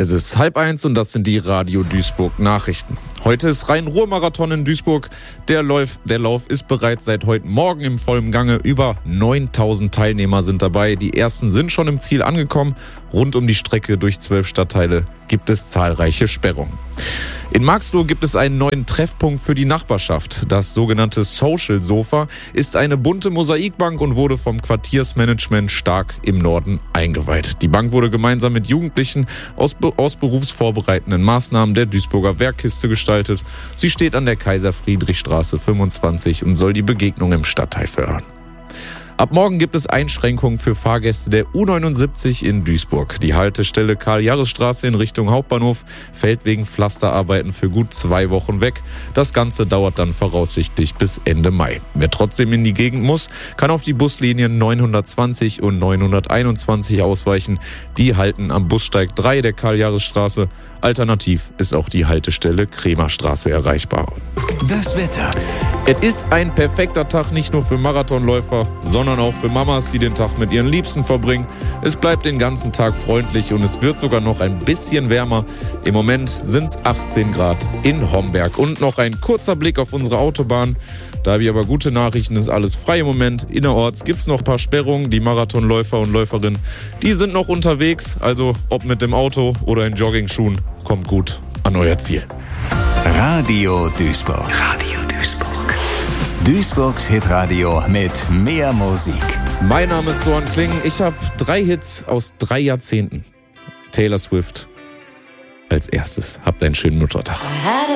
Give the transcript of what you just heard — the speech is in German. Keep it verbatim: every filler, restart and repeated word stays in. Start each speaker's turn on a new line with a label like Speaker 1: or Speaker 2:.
Speaker 1: Es ist halb eins und das sind die Radio Duisburg Nachrichten. Heute ist Rhein-Ruhr-Marathon in Duisburg. Der Lauf, der Lauf ist bereits seit heute Morgen im vollen Gange. Über neuntausend Teilnehmer sind dabei. Die ersten sind schon im Ziel angekommen. Rund um die Strecke durch zwölf Stadtteile gibt es zahlreiche Sperrungen. In Marxloh gibt es einen neuen Treffpunkt für die Nachbarschaft. Das sogenannte Social Sofa ist eine bunte Mosaikbank und wurde vom Quartiersmanagement Stark im Norden eingeweiht. Die Bank wurde gemeinsam mit Jugendlichen aus, aus berufsvorbereitenden Maßnahmen der Duisburger Werkkiste gestaltet. Sie steht an der Kaiser-Friedrich-Straße fünfundzwanzig und soll die Begegnung im Stadtteil fördern. Ab morgen gibt es Einschränkungen für Fahrgäste der U neunundsiebzig in Duisburg. Die Haltestelle Karl-Jahres-Straße in Richtung Hauptbahnhof fällt wegen Pflasterarbeiten für gut zwei Wochen weg. Das Ganze dauert dann voraussichtlich bis Ende Mai. Wer trotzdem in die Gegend muss, kann auf die Buslinien neunhundertzwanzig und neunhunderteinundzwanzig ausweichen. Die halten am Bussteig drei der Karl-Jahres-Straße. Alternativ ist auch die Haltestelle Kremerstraße erreichbar.
Speaker 2: Das Wetter.
Speaker 1: Es ist ein perfekter Tag nicht nur für Marathonläufer, sondern auch für Mamas, die den Tag mit ihren Liebsten verbringen. Es bleibt den ganzen Tag freundlich und es wird sogar noch ein bisschen wärmer. Im Moment sind es achtzehn Grad in Homberg. Und noch ein kurzer Blick auf unsere Autobahn. Da habe ich aber gute Nachrichten, ist alles frei im Moment. Innerorts gibt es noch ein paar Sperrungen. Die Marathonläufer und Läuferinnen, die sind noch unterwegs. Also ob mit dem Auto oder in Joggingschuhen, kommt gut an euer Ziel.
Speaker 2: Radio Duisburg.
Speaker 3: Radio Duisburg.
Speaker 2: Duisburgs Hitradio mit mehr Musik.
Speaker 1: Mein Name ist Doan Kling. Ich habe drei Hits aus drei Jahrzehnten. Taylor Swift als erstes. Habt einen schönen Muttertag.